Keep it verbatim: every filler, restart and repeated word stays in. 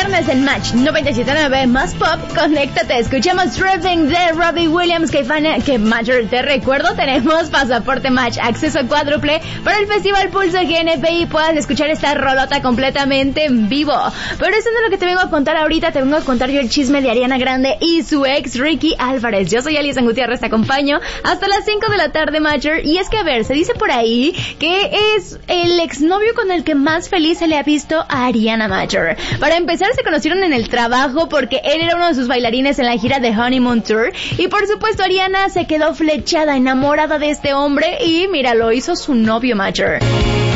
viernes en Match noventa y siete punto nueve más pop. Conéctate, escuchamos Driving de Robbie Williams. Que fan, que Major, te recuerdo, tenemos pasaporte Match, acceso cuádruple para el Festival Pulso G N P y puedas escuchar esta rolota completamente en vivo. Pero eso no es lo que te vengo a contar ahorita. Te vengo a contar yo el chisme de Ariana Grande y su ex Ricky Álvarez. Yo soy Alison Gutiérrez, te acompaño hasta las cinco de la tarde, Major. Y es que, a ver, se dice por ahí que es el exnovio con el que más feliz se le ha visto a Ariana, Major. Para empezar, se conocieron en el trabajo porque él era uno de sus bailarines en la gira de Honeymoon Tour. Y por supuesto, Ariana se quedó flechada, enamorada de este hombre y mira, lo hizo su novio, Major.